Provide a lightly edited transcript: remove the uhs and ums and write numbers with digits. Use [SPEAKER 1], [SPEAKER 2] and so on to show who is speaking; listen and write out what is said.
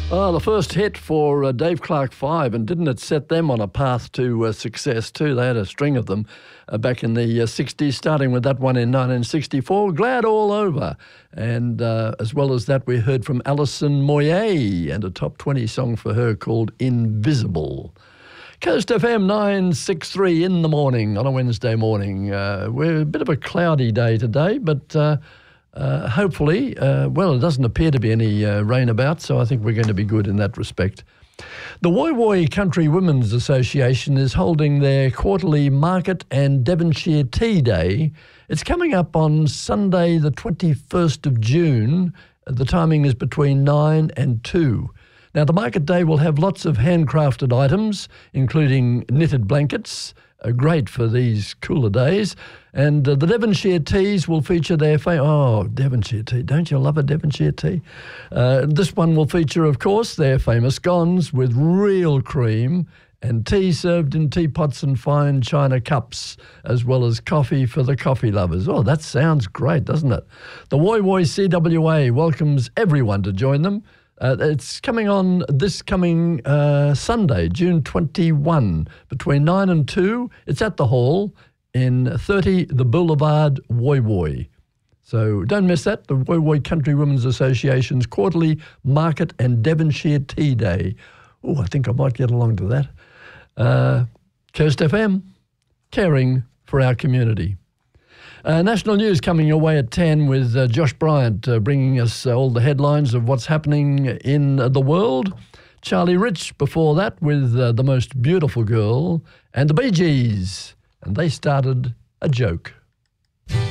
[SPEAKER 1] Oh, the first hit for Dave Clark 5, and didn't it set them on a path to success too? They had a string of them back in the 60s, starting with that one in 1964, Glad All Over. And as well as that, we heard from Alison Moyet and a top 20 song for her called Invisible. Coast FM 963 in the morning on a Wednesday morning. We're a bit of a cloudy day today, but hopefully, well, it doesn't appear to be any rain about, so I think we're going to be good in that respect. The Woy Woy Country Women's Association is holding their quarterly Market and Devonshire Tea Day. It's coming up on Sunday, the 21st of June. The timing is between 9 and 2. Now, the market day will have lots of handcrafted items, including knitted blankets, great for these cooler days. And the Devonshire teas will feature their Devonshire tea. Don't you love a Devonshire tea? This one will feature, of course, their famous scones with real cream and tea served in teapots and fine china cups, as well as coffee for the coffee lovers. Oh, that sounds great, doesn't it? The Woy Woy CWA welcomes everyone to join them. It's coming on this coming Sunday, June 21, between 9 and 2. It's at the hall in 30 The Boulevard, Woy Woy. So don't miss that, the Woy Woy Country Women's Association's quarterly Market and Devonshire Tea Day. Oh, I think I might get along to that. Coast FM, caring for our community. National news coming your way at 10 with Josh Bryant bringing us all the headlines of what's happening in the world. Charlie Rich before that with The Most Beautiful Girl and the Bee Gees. And they started a joke.